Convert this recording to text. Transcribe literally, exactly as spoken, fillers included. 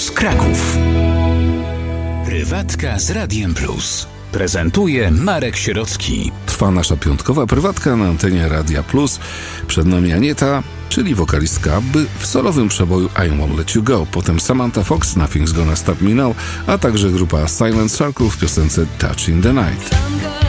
Plus Kraków. Prywatka z Radiem Plus. Prezentuje Marek Sierocki. Trwa nasza piątkowa prywatka na antenie Radia Plus. Przed nami Anieta, czyli wokalistka Abby w solowym przeboju I Won't Let You Go. Potem Samantha Fox, Nothing's Gonna Stop Me Now, a także grupa Silent Circle w piosence Touch in the Night.